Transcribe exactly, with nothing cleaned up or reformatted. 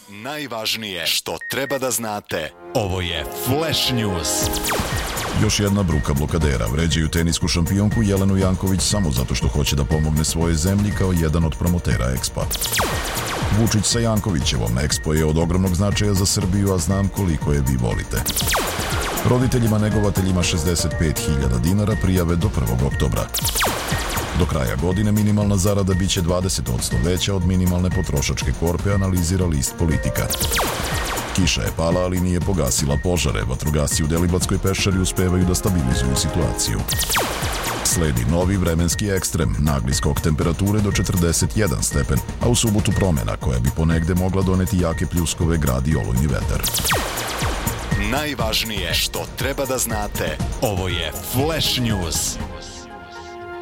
Najvažnije što treba da znate. Ovo je Flash News. Još jedna bruka blokadera vređaju tenisku šampionku Jelenu Janković samo zato što hoće da pomogne svojoj zemlji kao jedan od promotera Expa. Vučić sa Jankovićevom, Expo je od ogromnog značaja za Srbiju, a znam koliko je vi volite. Roditeljima negovateljima šezdeset pet hiljada dinara prijave do prvog oktobra. Do kraja godine minimalna zarada biće dvadeset posto veća od minimalne potrošačke korpe, analizira list Politika. Kiša je pala, ali nije pogasila požare. Vatrogasci u Deliblatskoj peščari uspevaju da stabilizuju situaciju. Sledi novi vremenski ekstrem, nagli skok temperature do četrdeset jedan stepen, a u subotu promena koja bi ponegde mogla doneti jake pljuskove, grad i olujni vetar. Najvažnije što treba da znate. Ovo je Flash News.